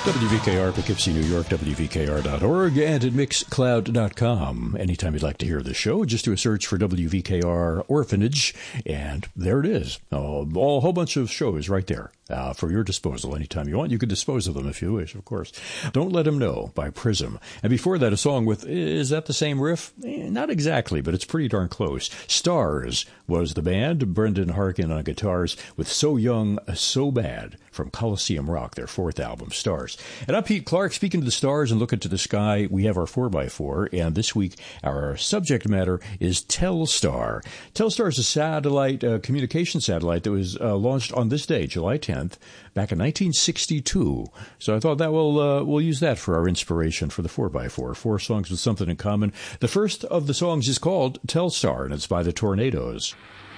WVKR, Poughkeepsie, New York, WVKR.org, and at Mixcloud.com. Anytime you'd like to hear the show, just do a search for WVKR Orphanage, and there it is. A whole bunch of shows right there for your disposal anytime you want. You can dispose of them if you wish, of course. Don't Let 'Em Know by Prism. And before that, a song with, is that the same riff? Not exactly, but it's pretty darn close. Stars was the band, Brendan Harkin on guitars, with So Young, So Bad from Coliseum Rock, their fourth album, Stars. And I'm Pete Clark. Speaking to the stars and looking to the sky, we have our 4x4, and this week our subject matter is Telstar. Telstar is a satellite, communication satellite that was launched on this day, July 10th, back in 1962. So I thought that we'll use that for our inspiration for the 4x4. 4 songs with something in common. The first of the songs is called Telstar, and it's by the Tornadoes.